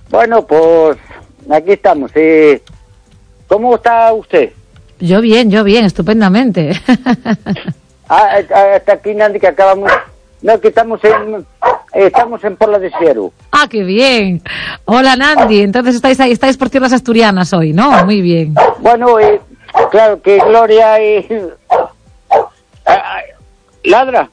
Bueno, pues aquí estamos. ¿Cómo está usted? Yo bien, estupendamente. Hasta aquí, Nandi, que acabamos... No, que estamos en Porla de Siero. Ah, qué bien. Hola, Nandi. Entonces estáis por tierras asturianas hoy, ¿no? Muy bien. Bueno, claro que Gloria ladra.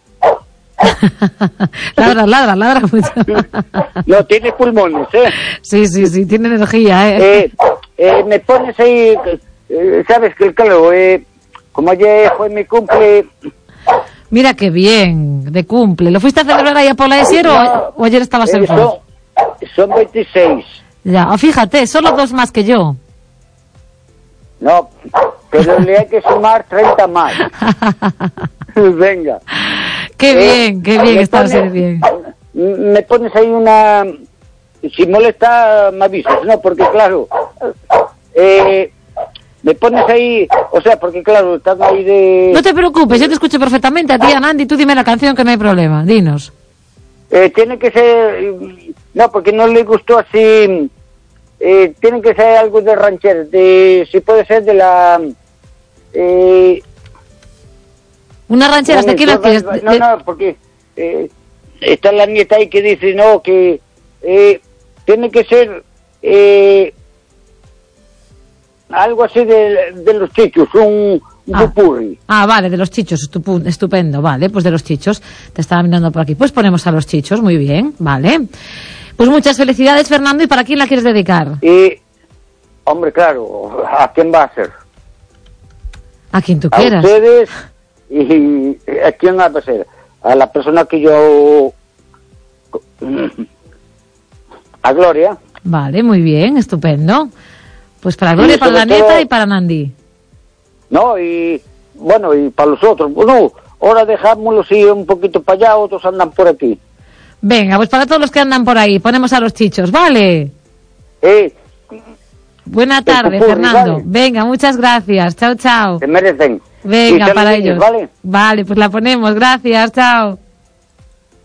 ladra mucho. No, tiene pulmones, ¿eh? Sí, tiene energía, me pones ahí, sabes que claro, como ayer fue mi cumple... Mira qué bien, de cumple. ¿Lo fuiste a celebrar ahí a Porla de Siero o ayer estabas en Fos? Son 26. Ya, fíjate, solo 2 más que yo. No, pero le hay que sumar 30 más. Venga. Qué bien, está a ser bien. Me pones ahí una... Si molesta, me avisas, ¿no? Porque claro... me pones ahí... O sea, porque claro, estás ahí de... No te preocupes, yo te escucho perfectamente. A ti, a Nandi, tú dime la canción que no hay problema. Dinos. Tiene que ser... No, porque no le gustó así... tiene que ser algo de ranchero. Si puede ser de la... ¿Una ranchera? ¿De quién la quieres? No, porque está la nieta ahí que dice, no, que tiene que ser algo así de los Chichos, un popurrí. Vale, de los Chichos, estupendo, vale, pues de los Chichos. Te estaba mirando por aquí. Pues ponemos a los Chichos, muy bien, vale. Pues muchas felicidades, Fernando, ¿y para quién la quieres dedicar? Hombre, claro, ¿a quién va a ser? A quien tú quieras. A ustedes. ¿Y a quién va a ser? A la persona que yo... A Gloria. Vale, muy bien, estupendo. Pues para Gloria, para la nieta y para Nandi. No, y bueno, y para los otros. Bueno, ahora dejámoslo así un poquito para allá, otros andan por aquí. Venga, pues para todos los que andan por ahí, ponemos a los Chichos, ¿vale? Buena tarde, Fernando. ¿Vale? Venga, muchas gracias. Chao, chao. Se merecen. Venga, para ellos. ¿Vale? Vale, pues la ponemos. Gracias, chao.